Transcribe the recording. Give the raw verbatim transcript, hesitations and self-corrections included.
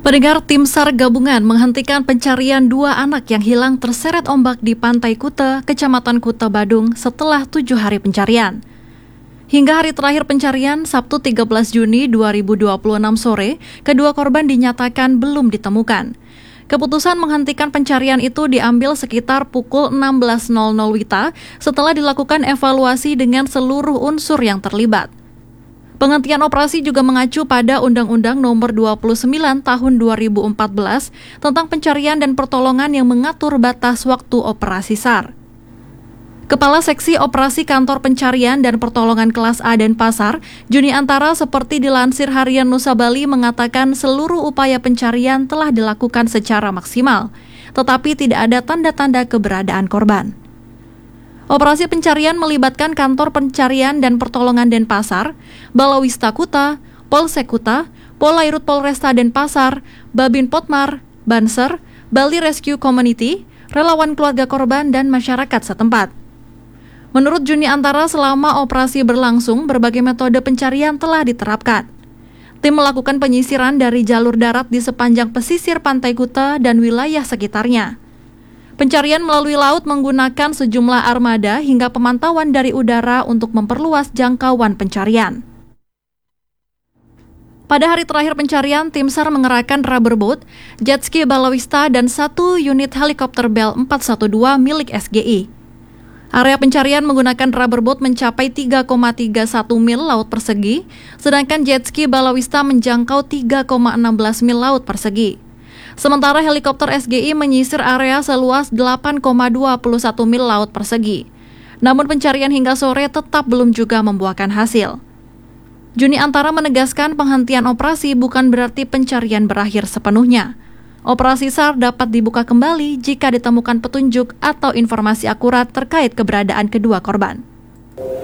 Pendengar, tim SAR gabungan menghentikan pencarian dua anak yang hilang terseret ombak di Pantai Kuta, Kecamatan Kuta Badung setelah tujuh hari pencarian. Hingga hari terakhir pencarian, Sabtu tiga belas Juni dua ribu dua puluh enam sore, kedua korban dinyatakan belum ditemukan. Keputusan menghentikan pencarian itu diambil sekitar pukul enam belas nol nol W I B setelah dilakukan evaluasi dengan seluruh unsur yang terlibat. Penghentian operasi juga mengacu pada Undang-Undang Nomor dua puluh sembilan Tahun dua ribu empat belas tentang pencarian dan pertolongan yang mengatur batas waktu operasi SAR. Kepala Seksi Operasi Kantor Pencarian dan Pertolongan Kelas A Denpasar, Juni Antara, seperti dilansir Harian Nusa Bali, mengatakan seluruh upaya pencarian telah dilakukan secara maksimal, tetapi tidak ada tanda-tanda keberadaan korban. Operasi pencarian melibatkan Kantor Pencarian dan Pertolongan Denpasar, Balawista Kuta, Polsek Kuta, Polairut Polresta Denpasar, Babin Potmar, Banser, Bali Rescue Community, relawan keluarga korban, dan masyarakat setempat. Menurut Juni Antara, selama operasi berlangsung, berbagai metode pencarian telah diterapkan. Tim melakukan penyisiran dari jalur darat di sepanjang pesisir Pantai Kuta dan wilayah sekitarnya. Pencarian melalui laut menggunakan sejumlah armada hingga pemantauan dari udara untuk memperluas jangkauan pencarian. Pada hari terakhir pencarian, tim SAR mengerahkan rubber boat, jet ski Balawista, dan satu unit helikopter Bell empat satu dua milik S G I. Area pencarian menggunakan rubber boat mencapai tiga koma tiga satu mil laut persegi, sedangkan jet ski Balawista menjangkau tiga koma satu enam mil laut persegi. Sementara helikopter S G I menyisir area seluas delapan koma dua satu mil laut persegi. Namun pencarian hingga sore tetap belum juga membuahkan hasil. Juni Antara menegaskan penghentian operasi bukan berarti pencarian berakhir sepenuhnya. Operasi SAR dapat dibuka kembali jika ditemukan petunjuk atau informasi akurat terkait keberadaan kedua korban.